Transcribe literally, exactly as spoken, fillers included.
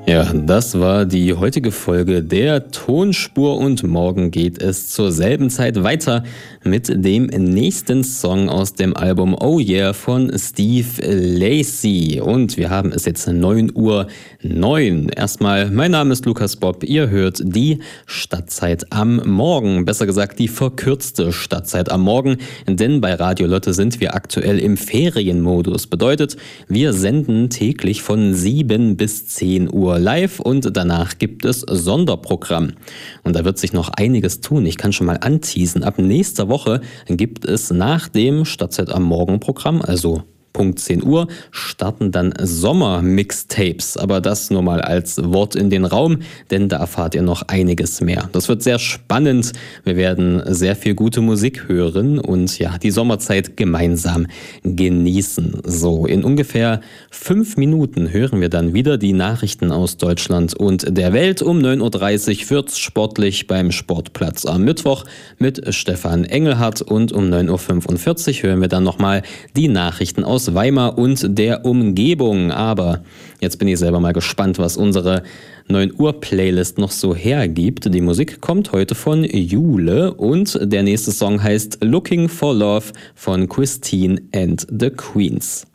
Ja, das war die heutige Folge der Tonspur und morgen geht es zur selben Zeit weiter mit dem nächsten Song aus dem Album Oh Yeah von Steve Lacy. Und wir haben es jetzt neun Uhr neun. Erstmal, mein Name ist Lukas Bob, ihr hört die Stadtzeit am Morgen, besser gesagt die verkürzte Stadtzeit am Morgen, denn bei Radio Lotte sind wir aktuell im Ferienmodus. Bedeutet, wir senden täglich von sieben bis zehn Uhr live und danach gibt es Sonderprogramm. Und da wird sich noch einiges tun. Ich kann schon mal anteasen. Ab nächster Woche gibt es nach dem Stadtzeit am Morgen Programm, also Punkt zehn Uhr, starten dann Sommer-Mixtapes. Aber das nur mal als Wort in den Raum, denn da erfahrt ihr noch einiges mehr. Das wird sehr spannend. Wir werden sehr viel gute Musik hören und ja, die Sommerzeit gemeinsam genießen. So, in ungefähr fünf Minuten hören wir dann wieder die Nachrichten aus Deutschland und der Welt. Um neun Uhr dreißig wird's sportlich beim Sportplatz am Mittwoch mit Stefan Engelhardt und um neun Uhr fünfundvierzig hören wir dann nochmal die Nachrichten aus Weimar und der Umgebung. Aber jetzt bin ich selber mal gespannt, was unsere neun Uhr Playlist noch so hergibt. Die Musik kommt heute von Jule und der nächste Song heißt Looking for Love von Christine and the Queens.